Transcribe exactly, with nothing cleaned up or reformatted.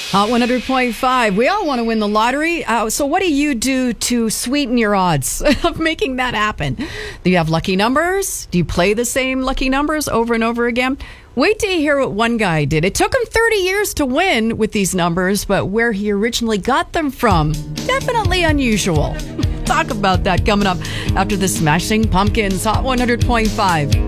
Hot one hundred point five. We all want to win the lottery. Uh, so what do you do to sweeten your odds of making that happen? Do you have lucky numbers? Do you play the same lucky numbers over and over again? Wait till you hear what one guy did. It took him thirty years to win with these numbers, but where he originally got them from, definitely unusual. Talk about that coming up after the Smashing Pumpkins. Hot one hundred point five.